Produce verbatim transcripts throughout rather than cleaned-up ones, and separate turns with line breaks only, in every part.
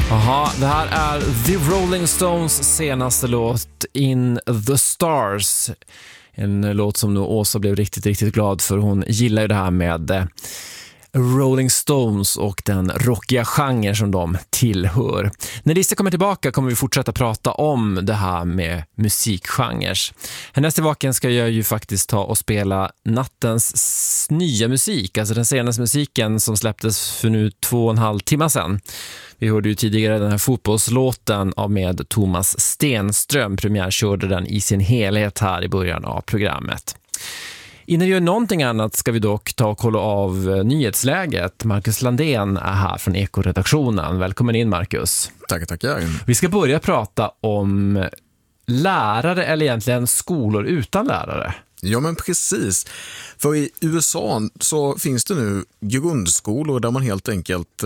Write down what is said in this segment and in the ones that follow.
Jaha, det här är The Rolling Stones senaste låt In the Stars. En låt som nu Åsa blev riktigt, riktigt glad för. Hon gillar ju det här med eh, Rolling Stones och den rockiga genre som de tillhör. När Lisa kommer tillbaka kommer vi fortsätta prata om det här med musikgenres. Hennes tillbaka ska jag ju faktiskt ta och spela nattens nya musik, alltså den senaste musiken som släpptes för nu två och en halv timme sedan. Vi hörde ju tidigare den här fotbollslåten av med Thomas Stenström. Premiär körde den i sin helhet här i början av programmet. Innan vi gör någonting annat ska vi dock ta och kolla av nyhetsläget. Marcus Landén är här från Eko-redaktionen. Välkommen in, Marcus.
Tackar, tackar.
Vi ska börja prata om lärare eller egentligen skolor utan lärare.
Ja, men precis. För i U S A så finns det nu grundskolor där man helt enkelt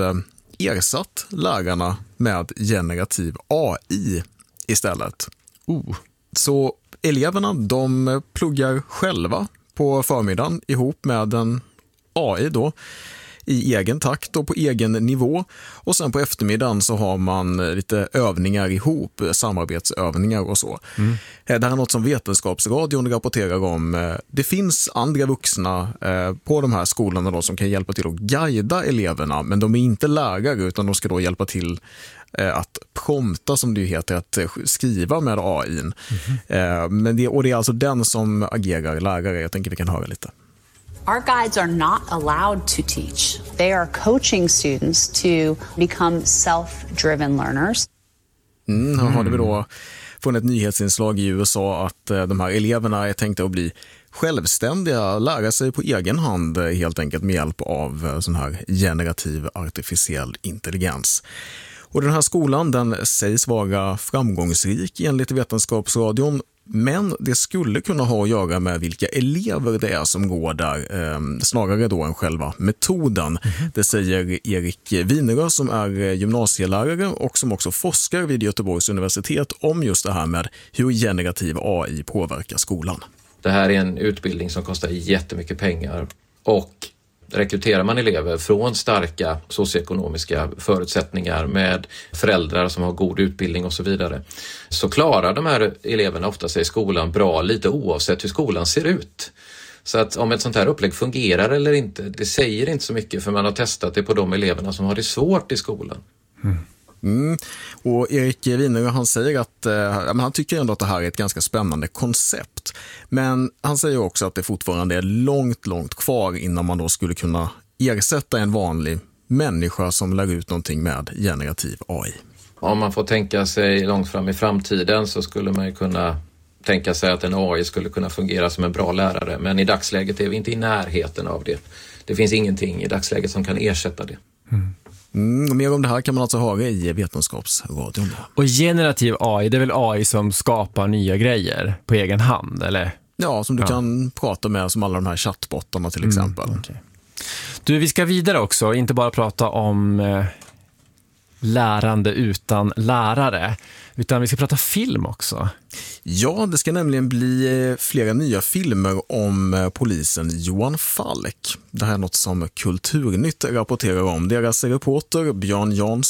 ersatt lärarna med generativ A I istället.
Oh.
Så eleverna, de pluggar själva på förmiddagen ihop med en A I då i egen takt och på egen nivå, och sen på eftermiddagen så har man lite övningar ihop, samarbetsövningar och så. Mm. Det här är något som Vetenskapsradion rapporterar om. Det finns andra vuxna på de här skolorna då som kan hjälpa till att guida eleverna, men de är inte lärare utan de ska då hjälpa till att prompta, som det heter, att skriva med A I. Mm-hmm. Men det, och det är alltså den som agerar lärare. Jag tänker vi kan höra lite.
Our guides are not allowed to teach. They are coaching students to become self-driven learners.
Mm, här hade vi då från ett nyhetsinslag i U S A att de här eleverna är tänkta att bli självständiga, lära sig på egen hand helt enkelt med hjälp av sån här generativ artificiell intelligens. Och den här skolan, den sägs vara framgångsrik enligt Vetenskapsradion, men det skulle kunna ha att göra med vilka elever det är som går där, eh, snarare då än själva metoden. Mm-hmm. Det säger Erik Winerö som är gymnasielärare och som också forskar vid Göteborgs universitet om just det här med hur generativ A I påverkar skolan.
Det här är en utbildning som kostar jättemycket pengar, och rekryterar man elever från starka socioekonomiska förutsättningar med föräldrar som har god utbildning och så vidare, så klarar de här eleverna ofta sig i skolan bra lite oavsett hur skolan ser ut. Så att om ett sånt här upplägg fungerar eller inte, det säger inte så mycket, för man har testat det på de eleverna som har det svårt i skolan.
Mm. Mm. Och Erik Winerö, han säger att eh, han tycker ändå att det här är ett ganska spännande koncept, men han säger också att det fortfarande är långt, långt kvar innan man då skulle kunna ersätta en vanlig människa som lär ut någonting med generativ A I.
Om man får tänka sig långt fram i framtiden så skulle man ju kunna tänka sig att en A I skulle kunna fungera som en bra lärare, men i dagsläget är vi inte i närheten av det. Det finns ingenting i dagsläget som kan ersätta det.
Mm. Mm, mer om det här kan man alltså höra i Vetenskapsradion.
Och generativ A I, det är väl A I som skapar nya grejer på egen hand, eller?
Ja, som du ja. kan prata med, som alla de här chattbottarna till exempel.
Mm, okay. Du, vi ska vidare också, inte bara prata om eh, lärande utan lärare, utan vi ska prata film också.
Ja, det ska nämligen bli flera nya filmer om polisen Johan Falk. Det här är något som Kulturnytt rapporterar om. Deras reporter Björn Jansson